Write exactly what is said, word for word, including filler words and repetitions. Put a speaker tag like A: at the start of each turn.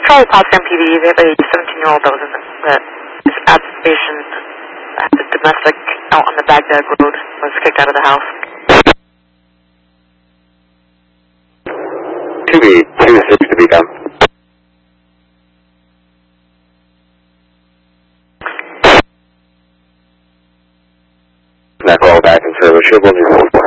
A: Charlie Potsdam P D, they have a seventeen-year-old that was in the, that is at the station, at the domestic out on the Baghdad Road, was kicked out of the house.
B: two B, two six to be done. That call back in service, triple zero four.